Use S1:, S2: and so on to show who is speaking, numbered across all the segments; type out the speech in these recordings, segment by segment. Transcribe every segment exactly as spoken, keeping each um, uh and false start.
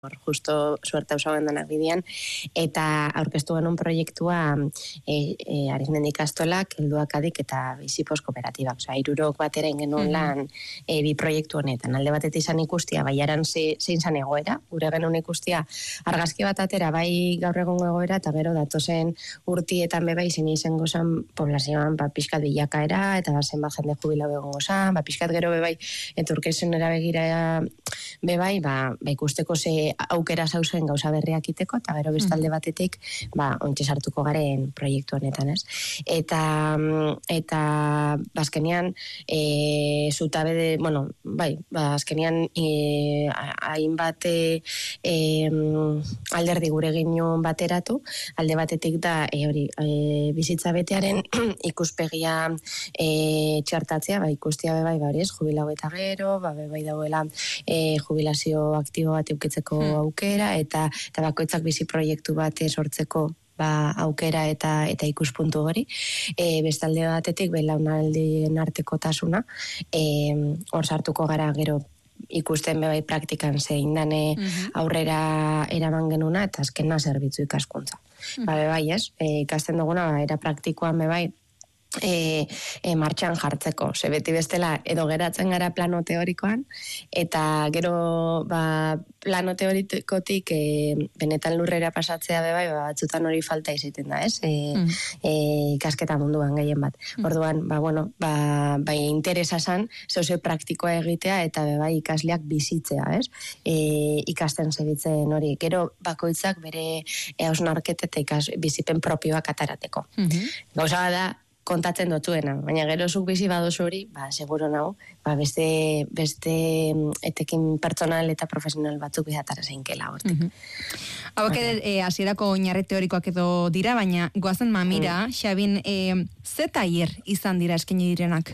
S1: justo suerte usauen denak bidean, eta aurkeztu genuen proiektua e, e, Arizmendi ikastolak, helduak adik eta bizipos kooperatibak. Osa, irurok batera genuen mm-hmm. lan e, bi proiektu honetan. Alde batetik izan ikustia, baiaran ze, zein zan egoera, gure genuen ikustia argazki bat atera, bai gaur egun egoera, eta gero datozen urtietan bebai zein izango zan poblazioan ba, pixkat bilakaera, eta zen bat jende jubilau egongo zan, ba, pixkat gero bebai etorkizunera begira bebai, ba, ba ikusteko ze aukera zauzen gauza berriak iteko, eta gero bestalde batetik, ba, ontsi sartuko garen proiektu honetan, ez? Eta, eta, bazkenian, e, zutabe de, bueno, bai, ba, azkenian, e, hainbat e, e, alderdi gure ginen bateratu, alde batetik da, e, hori, e, bizitza betearen ikuspegia e, txartatzea, ba, ikustia bebai, ba, hori ez, jubilau eta gero, ba, bebai dauela e, jubilazio aktibo bat eukitzeko aukera, eta, eta bakoitzak bizi proiektu bat sortzeko ba, aukera eta eta ikuspuntu hori. E, bestalde batetik, belaunaldien arteko tasuna, e, hor sartuko gara gero ikusten bebai praktikan zein dane uh-huh. aurrera eraman genuna, eta azkena zerbitzu ikaskuntza. Uh-huh. Ba, bebai, ez? E, ikasten duguna, ba, era praktikoan bebai, E, e, martxan jartzeko, ze beti bestela edo geratzen gara plano teorikoan, eta gero ba, plano teorikotik e, benetan lurrera pasatzea bebai, ba, batzutan hori falta izaten da, ez? E, mm. e, ikasketa munduan gehien bat. Mm. Orduan, ba, bueno, ba, bai interesa zan, zeuze praktikoa egitea, eta bebai ikasleak bizitzea, ez? E, ikasten segitzen hori. Gero bakoitzak bere hausnarketa eta ikas, bizipen propioak atarateko. Mm-hmm. Gauza da, kontatzen dutzuena, baina gero zuk bizi badozu hori, ba, seguro nago, ba, beste, beste etekin pertsonal eta profesional batzuk bidatara zeinkela hortik.
S2: Mm-hmm. Hauak ere, e, hasierako oinarri teorikoak edo dira, baina goazen mamira, mm. Xabin, e, ze tailer izan dira eskaini direnak?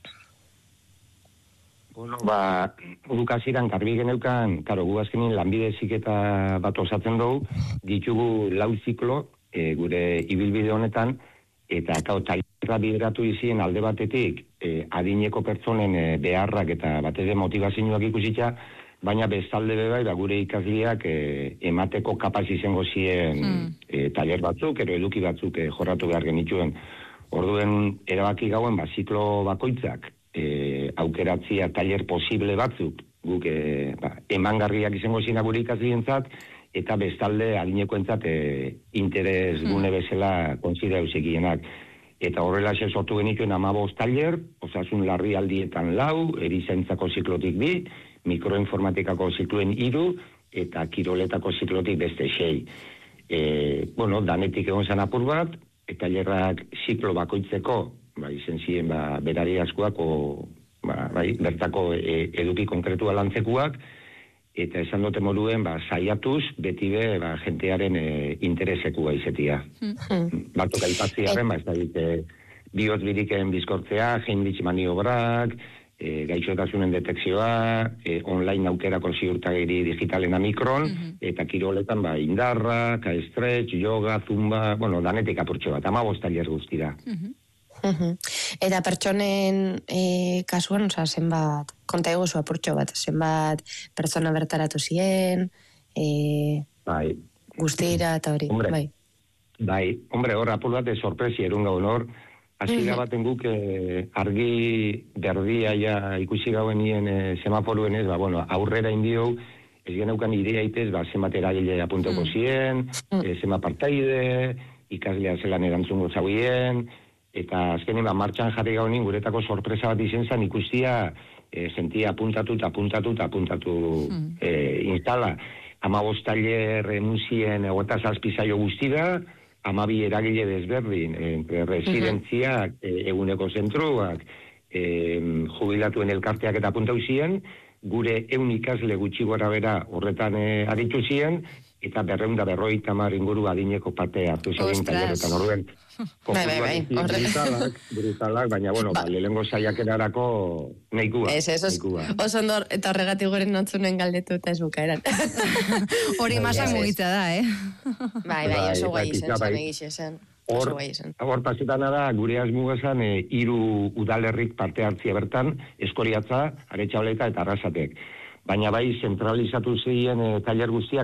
S3: Bueno, ba, guk hasieran garbi geneukan, karo, gu azkenin lanbide heziketa bat osatzen dugu, ditugu lau ziklo, e, gure ibilbide honetan, eta eta tailerra bideratu izien alde batetik eh, adineko pertsonen eh, beharrak eta batez motivazioak ikusitza, baina bestalde bebai da gure ikasleak eh, emateko kapaz izango zien mm. eh, tailer batzuk, ero eduki batzuk eh, jorratu behar genituen. Orduen erabaki gauen ba, ziklo bakoitzak eh, aukeratzia tailer posible batzuk guk eh, ba, emangarriak izango zina gure ikaslientzat, eta bestalde adinekoentzat e, interes gune bezala konsiderau zekienak. Eta horrela xe sortu genituen hamabost tailer, osasun larri aldietan lau, erizaintzako ziklotik bi, mikroinformatikako zikluen hiru, eta kiroletako ziklotik beste sei. E, bueno, danetik egon zan apur bat, eta tailerrak ziklo bakoitzeko, ba, izen ziren, ba, berari askoak, o, ba, bai, bertako e, eduki konkretua lantzekuak, eta esan dute moduen, ba, saiatuz, beti be, ba, jentearen e, interesekua izetia. Mm-hmm. Batok aipatziaren, ba, ez da dit, e, bihotz biriken bizkortzea, Heinrich maniobrak, e, gaixotasunen detekzioa, e, online aukerako ziurtagiri digitalena mikron, mm-hmm. eta kiroletan, ba, indarra, ka-stretch, yoga, zumba, bueno, danetik apurtxo bat, amabost tailer guztira.
S1: Mm-hmm. Uh-huh. Eta pertsonen e, kasuan, oza, zenbat, konta egozu apurtxo bat, zenbat pertsona bertaratu ziren, e,
S3: bai.
S1: guztira eta hori,
S3: hombre,
S1: bai.
S3: Bai, hombre, hor apur bat sorpresi erun gaun hor, azila uh-huh. baten guk e, argi berdia ja ikusi gauen nien e, semaforuen ez, ba, bueno, aurrera indio, ez geneukan idea itez, ba, zenbat eragile apunteko uh-huh. zien, uh-huh. e, zenbat partaide, ikaslea zelan erantzungo zauien, eta azkenean, ba, martxan jarri gaunin, guretako sorpresa bat izen zen, ikustia, e, sentia apuntatu eta apuntatu eta apuntatu mm. e, instala. Hamabost tailer musien egota zazpizaio guztira, hamabi eragile desberdin, entre residentziak, mm-hmm. e, eguneko zentruak, e, jubilatuen elkarteak eta apuntau ziren, gure eun ikasle gutxi gora bera horretan e, aritu ziren, eta berreunda berroi tamar inguru adineko parte hartu zein taileretan horren.
S1: Bai, bai, bai.
S3: Brutalak, brutalak, baina, bueno, ba, lehengo saiak erarako neikua.
S1: Ez, ez, oso ondor, eta horregatik goren notzunen galdetu eta ez bukaeran.
S2: Hori masak mugitza da, eh?
S1: Bai, bai, oso guai izen, zan egixe zen.
S3: Hor pasitana da, gure asmugazan, e, hiru udalerrik parte hartzia bertan, Eskoriatza, Aretxabaleta eta Arrasatek. baina bai zentralizatu zeien e, tailer guztiak